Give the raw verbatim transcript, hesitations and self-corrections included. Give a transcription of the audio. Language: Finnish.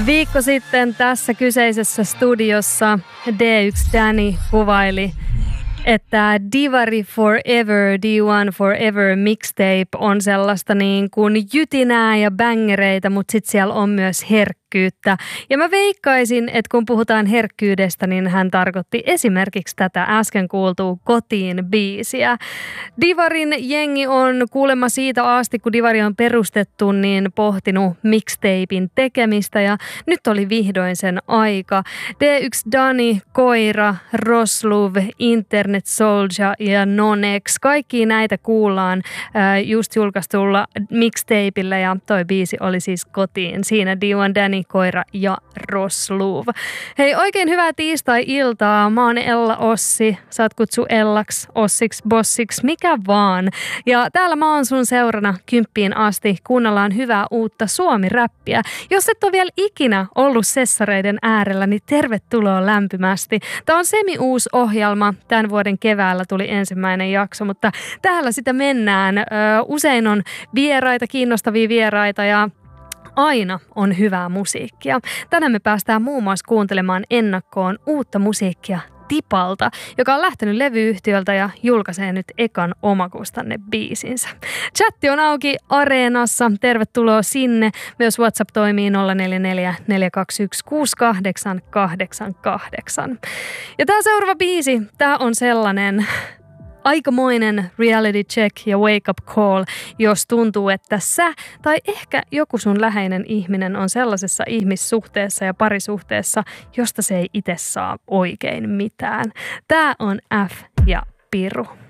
Viikko sitten tässä kyseisessä studiossa D yksi Danny kuvaili, että Divari Forever, D yksi Forever mixtape on sellaista niin kuin jytinää ja bängereitä, mutta sitten siellä on myös herkkyyttä. Ja mä veikkaisin, että kun puhutaan herkkyydestä, niin hän tarkoitti esimerkiksi tätä äsken kuultua Kotiin biisiä. Divarin jengi on kuulemma siitä asti, kun Divari on perustettu, niin pohtinut mixtapein tekemistä ja nyt oli vihdoin sen aika. D yksi Danny, Koira, Rosluv, Internet Soldier ja Nonex. Kaikki näitä kuullaan äh, just julkaistulla mixtapeillä ja toi biisi oli siis Kotiin. Siinä D yksi Danny, Koira ja Rosluv. Hei, oikein hyvää tiistai-iltaa. Mä oon Ella Ossi. Saat kutsu Ellaksi, Ossiksi, Bossiksi, mikä vaan. Ja täällä mä oon sun seurana kymppiin asti. Kuunnellaan hyvää uutta suomi-räppiä. Jos et ole vielä ikinä ollut sessareiden äärellä, niin tervetuloa lämpimästi. Tää on semi-uusi ohjelma. Tämän vuoden keväällä tuli ensimmäinen jakso, mutta täällä sitä mennään. Ö, usein on vieraita, kiinnostavia vieraita ja aina on hyvää musiikkia. Tänään me päästään muun muassa kuuntelemaan ennakkoon uutta musiikkia Tipalta, joka on lähtenyt levyyhtiöltä ja julkaisee nyt ekan omakustanne biisinsä. Chatti on auki Areenassa. Tervetuloa sinne. Myös WhatsApp toimii nolla neljä neljä neljä kaksi yksi kuusi kahdeksan kahdeksan kahdeksan. Ja tää seuraava biisi, tää on sellainen aikamoinen reality check ja wake up call, jos tuntuu, että sä tai ehkä joku sun läheinen ihminen on sellaisessa ihmissuhteessa ja parisuhteessa, josta se ei itse saa oikein mitään. Tää on F ja Piru.